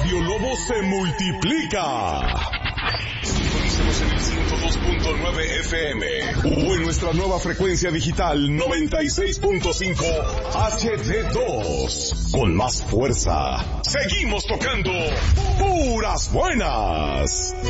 Radio Lobo se multiplica. Sintonícenos en el 102.9 FM o en nuestra nueva frecuencia digital 96.5 HD2. Con más fuerza, seguimos tocando puras buenas.